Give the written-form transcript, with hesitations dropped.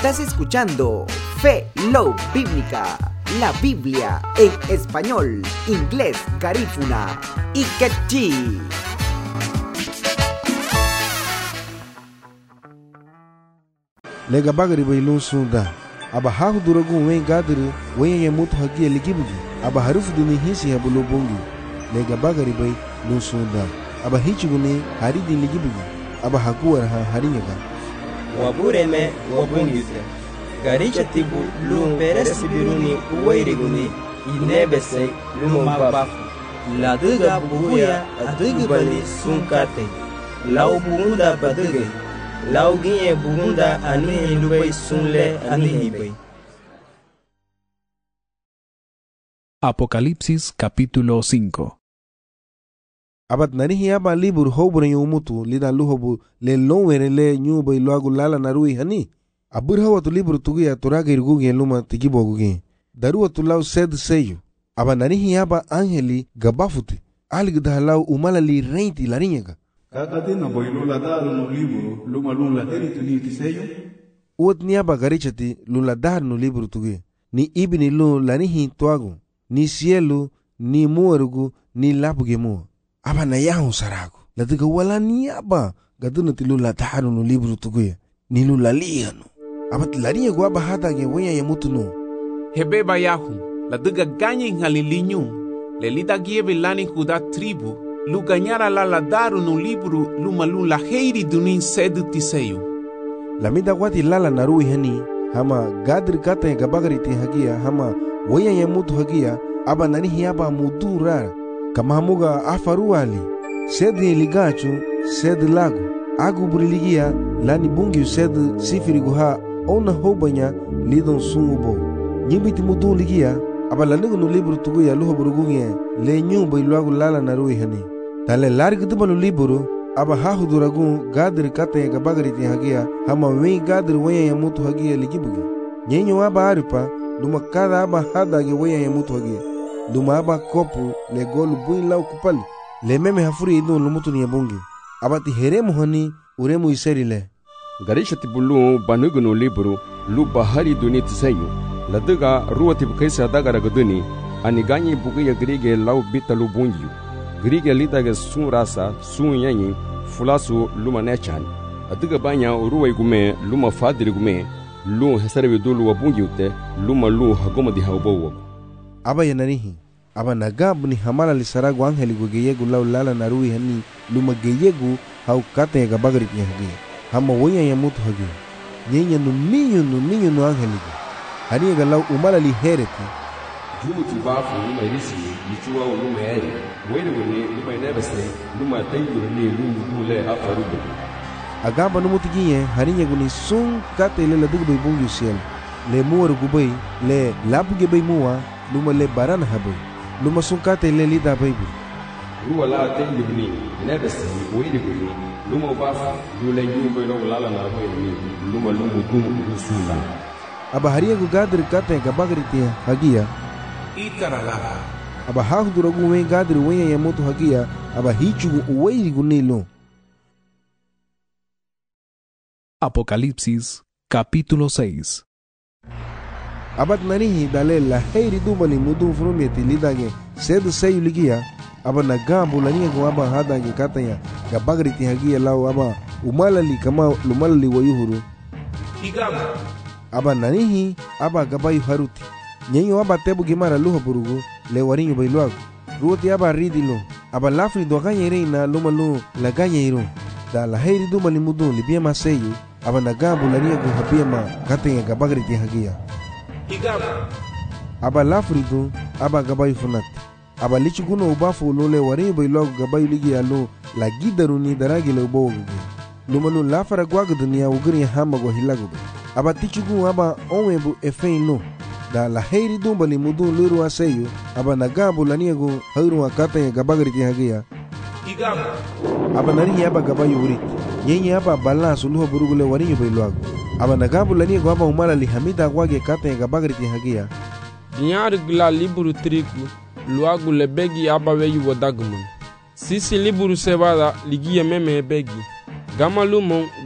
Estás escuchando Fe Love Bíblica, la Biblia en español, inglés, garífuna y quechí. Lega bagari bailun sunda aba hahu duragun wen gadiri wen yamutu hagia ligibugi aba harufu duni hisi habulo bongi lega bagari bai lun sunda aba hichiguni haridi ligibugi aba haguar ha harinyaga wabureme wabungise garicha tibu lum peresi biruni uwairiguni inebese lum bafu laduga bubuya adugu bali sunkate lau bugunda baduge lau ginye bugunda anihi lubai sunle anihi bai. Apocalipsis capítulo 5. Abat narihi aba libur hobure yumutu lida luhobu le lonwere le nyubai luagu lala narui hani abur hawatu libur tugia turaga irgugi luma tigibogugi daruwa tulau sed seyu aba narihi aba angeli gabafuti aligda lau umalali reinti larinyaga Kakatina boilula daru no libro luma lula heritu ni tiseyo uot ni aba garichati lula daru no libur tugia ni ibini lu lanihi tuagu ni sielu ni muerugu ni lapuge mua aba na yahu saragu latiga wala ni aba gaduna ti lula daru no libur tugia ni lula lihanu aba tilariya gu aba hatage wenya yamutu no hebeba yahu latiga ganyi ngalilinyu lelita giebe lani kuda tribu luganyara la daru no libro lumalun la heiri dunin sedu tiseyu lamida wati lala narui hani hama gadri kata gabagari ti hagia hama waya yamutu hagia aba nanihi aba mudura kama hamuga afaruali sedi ligachu sedi lagu agu buriligia lani bungi sedi sifiri guha ona hobanya lidon sungubo nyibiti mudu ligia aba lanigu no libro tuguya luho burugunye le nyumba iluagu lala narui hani tale largi dubalu liburu aba hahu duragun gadri kata gabagari ti hagia hama wen gadri waya yamutu hagia ligibugi nyenyo aba aripa duma kada aba hadage waya yamutu hagia duma aba kopu le golu buin lau kupali le meme hafuri idun lumutu ni yabungi aba ti heremu hani uremu iseri le garisha tibulu banugu no liburu lu bahari duni tisayu laduga ruwa tibukaisa dagara guduni aniganyi bugiya grige lau bitalu bungiyu grige litage sun rasa sun yanyi fulasu luma nechan aduga banya ruwa igume luma fadiri gume lu hesarebe dulu wabungi ute luma lu hagoma di haubowo aba yanarihi aba nagabu ni hamala lisaragu angeli gugeyegu lau lala narui hani luma geyegu hau kate gabagari ti hagi hama wanya yamutu hagi nyenya numinyu no angeli hani ga lau umala li hereti Juti bafu luma irisi lichua luma eri wele wele luma inebese luma tayuru ni lungu dule afarubu agamba numutigiye harinya guni sun kate le ladugu bay bungu siel le muwaru gubay le labuge bay muwa luma le barana habay luma sun kate le lida baybu ruwa la tayuru ni inebese wele wele luma bafu dule nyumba lo lala na bayni luma lungu dumu sunda aba hariya gu gadri kate gabagri ti hagia itarala aba hahu duragu wen gadri wenya yamutu hagia aba hichugu uweiri gunilo. Apocalipsis capítulo 6. Abat narihi dale la heiri dubali mudu frumeti lidage sedu seyu ligia aba nagambu lania gu aba hadage katanya gabagri ti hagia lau aba umalali kama lumalali wayuhuru igamu aba narihi aba gabayu haruti nyenyo aba tebu gimara luho burugu le warinyo bailuagu ruoti aba ridilo aba lafri do ganya reina lumalu la ganya iru da la heiri dubali mudu libia maseyu aba nagambu lania gu habiama katanya gabagri ti hagia igamu aba lafridu aba gabayu funat aba lichuguno ubafu lole warinyo bailuagu gabayu ligi alu la gidaruni daragi le ubogu lumalu lafara gwagu dunia ugiri hama go hilagu aba tichugu aba onwebu efein lo da la heiri dumbali mudu luru aseyu aba nagabu laniagu hayru akata gabagri ti hagia igamu aba nari aba gabayu urit nyenye aba balla suluho burugule warinyo bailuagu aba nagabu laniagu aba umala li hamida gwage kata gabagri ti hagia dinyar gla liburu triku luagu lebegi aba weyu wadagumun sisi liburu sebada ligia meme begi gama lumon